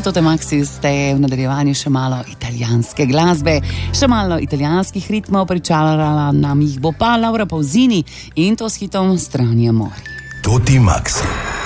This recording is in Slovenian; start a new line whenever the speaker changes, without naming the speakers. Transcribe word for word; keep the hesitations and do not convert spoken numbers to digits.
Tote Maxi ste v nadaljevanju še malo italijanske glasbe, še malo italijanskih ritmov, pričarala nam jih bo pa Laura Pausini in to s hitom Strani amori.
Tote Maxi.